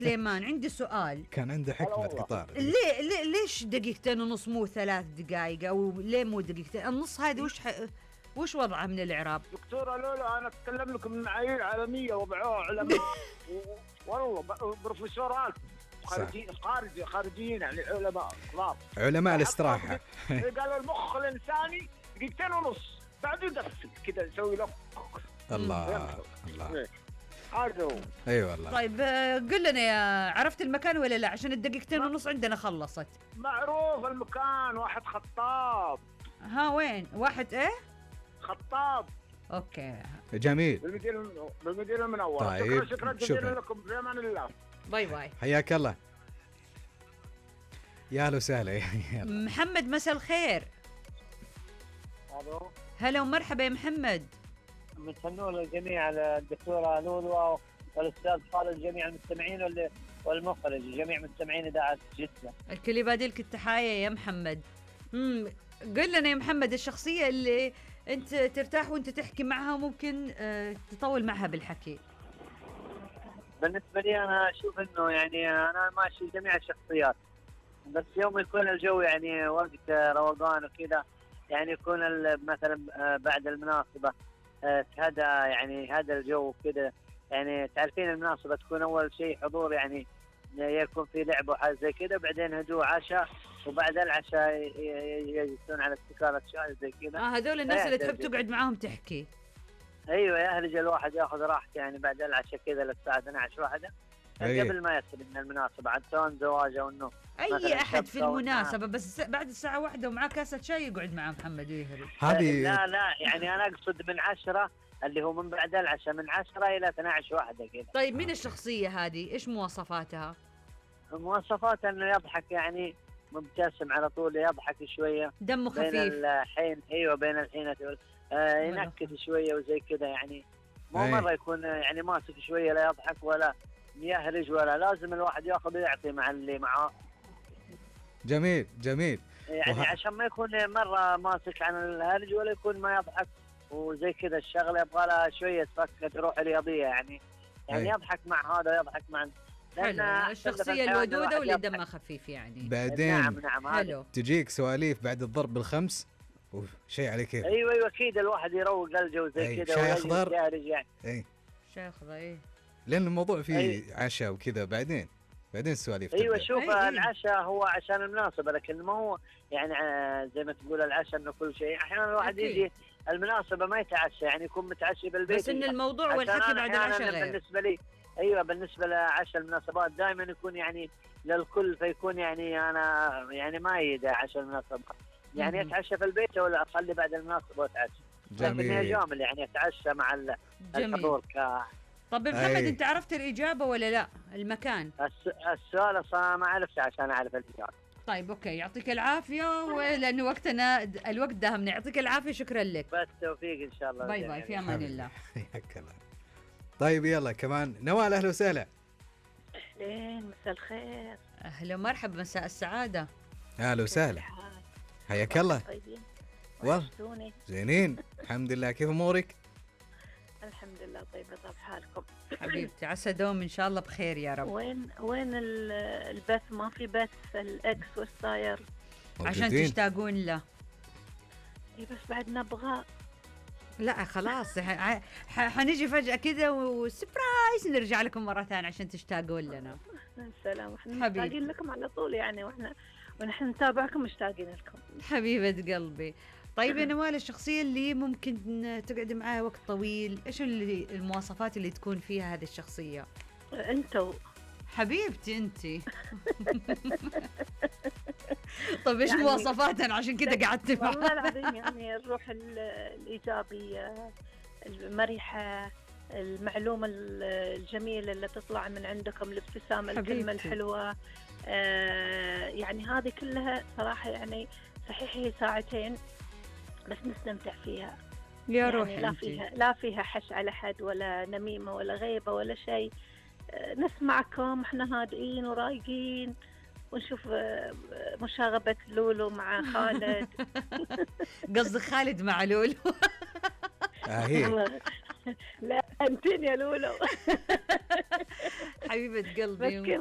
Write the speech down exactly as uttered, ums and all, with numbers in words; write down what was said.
سليمان عندي سؤال. كان عنده حكمة قطار. ليه, ليه ليش دقيقتين ونص مو ثلاث دقائق او ليه مو دقيقتين؟ النص هذه وش ح... وش وضعها من الإعراب؟ دكتورة لولا أنا أتكلم لكم من معايير عالمية وضعوها علماء والله بروفيسورات خارجي خارجي خارجيين يعني علماء كبار علماء الاستراحة. قالوا المخ الإنساني دقيقتين ونص بعد يقفل كذا يسوي له الله الله هذا هو. ايوه والله. طيب قل لنا يا عرفت المكان ولا لا؟ عشان الدقيقتين ونص عندنا خلصت. معروف المكان، واحد خطاب. ها وين؟ واحد ايه؟ خطاب. اوكي جميل. بالمدينة بالمدينة المنورة. طيب شكرا شكرا جزيلا لكم في امان الله. باي باي. حياك الله. يا اهلا وسهلا. محمد مساء الخير. الو. هلا ومرحبا يا محمد. متهنون الجميع على الدكتورة لولو والاستاذ خالد جميع المستمعين والمخرج جميع مستمعين اذاعة جدة. الكل يبادلك التحايا يا محمد. امم قل لنا يا محمد الشخصية اللي انت ترتاح وانت تحكي معها وممكن اه تطول معها بالحكي. بالنسبة لي انا اشوف انه يعني انا ماشي جميع الشخصيات، بس يوم يكون الجو يعني وقت روقان وكذا يعني يكون مثلا بعد المناسبة هذا يعني هذا الجو كذا يعني تعرفين المناسبة تكون أول شيء حضور يعني يكون في لعب وحاجة زي كذا، بعدين هدوء عشاء وبعد العشاء يجلسون على استكارة شاي زي كذا. اه هذول الناس اللي تحب تقعد معاهم تحكي. ايوه يهرج الواحد ياخذ راحته يعني بعد العشاء كذا للساعة اثنتي عشرة واحدة أيه. قبل ما يصل من المناسبة عاد سواء زواج او انه اي احد في المناسبة بس بعد الساعة واحدة ومعاه كاسة شاي يقعد مع محمد ويهرج. هذه لا لا يعني انا اقصد من عشرة اللي هو من بعد العشاء من عشرة الى اثنتي عشرة واحدة كذا. طيب مين الشخصية هذه؟ ايش مواصفاتها؟ مواصفاتها انه يضحك يعني مبتسم على طول، يضحك شوية دمه خفيف بين الحين ايوه بين الحين آه ينكت شوية وزي كذا يعني مو أي. مرة يكون يعني ماسك شوية لا يضحك ولا يهرج ولا لازم الواحد ياخذ ويعطي مع اللي معاه. جميل جميل يعني وه... عشان ما يكون مرة ماسك عن الهرج ولا يكون ما يضحك وزي كذا الشغلة يبغى لها شوية فكة روح رياضية يعني يعني أي. يضحك مع هذا يضحك مع حلو الشخصية الودودة واللي دمها خفيف يعني. بعدين نعم نعم حلو. تجيك سواليف بعد الضرب بالخمس وشيء على كيف. ايوه ايوه اكيد الواحد يروق الجو زي كذا شاي اخضر يعني. اي شاي اخضر اي لان الموضوع فيه أي. عشاء وكذا بعدين بعدين السواليف ايوه تبدأ. شوف أي. العشاء هو عشان المناسبة لكن ما هو يعني زي ما تقول العشاء انه كل شيء احيانا الواحد أكيد. يجي المناسبة ما يتعشى يعني يكون متعشي بالبيت بس ان الموضوع والحكي بعد العشاء غير. بالنسبة لي ايوه بالنسبة لعشاء المناسبات دائما يكون يعني للكل فيكون يعني انا يعني ما يدع عشاء المناسبة يعني مم. اتعشى في البيت ولا اخلي بعد المناسبة واتعشى. جميل. لكن جامل يعني اتعشى مع الحضور ك طب محمد أي. انت عرفت الإجابة ولا لا؟ المكان السؤال اصلا ما عرفت عشان اعرف الإجابة. طيب اوكي يعطيك العافية ولأنه وقتنا الوقت داهمنا. يعطيك العافية شكرا لك. بالتوفيق ان شاء الله. باي باي في امان الله. حياك الله. طيب يلا كمان نوال اهلا وسهلا. اهلين مساء الخير. اهلا ومرحبا مساء السعادة. اهلا وسهلا. حياك الله. طيبين والله زينين الحمد لله كيف امورك؟ الحمد لله طيبة. طيب حالكم حبيبتي عسى دوم ان شاء الله بخير يا رب. وين وين البث؟ ما في بث الاكس والصاير عشان تشتاقون له. اي بس بعد نبغى. لا خلاص ح... ح... حنيجي فجأة كذا وسبرايز نرجع لكم مرة ثانية عشان تشتاقون لنا. السلام احنا مشتاقين لكم على طول يعني واحنا ونحن نتابعكم مشتاقين لكم حبيبة قلبي. طيب يا نوال الشخصية اللي ممكن تقعد معها وقت طويل ايش اللي المواصفات اللي تكون فيها هذه الشخصية؟ انتو حبيبتي انتي. طب ايش يعني مواصفاتها عشان كذا قعدت معها؟ والله العظيم يعني الروح الإيجابية المريحة المعلومة الجميلة اللي تطلع من عندكم الابتسامة الكلمة الحلوة آه يعني هذه كلها صراحة يعني صحيح هي ساعتين بس نستمتع فيها يا يعني روحي لا فيها لا فيها حش على حد ولا نميمة ولا غيبة ولا شيء. آه نسمعكم احنا هادئين ورايقين ونشوف مشاغبة لولو مع خالد. قصدك خالد مع لولو؟ آه هي. لا انتين يا لولو. حبيبة قلبي. مسكين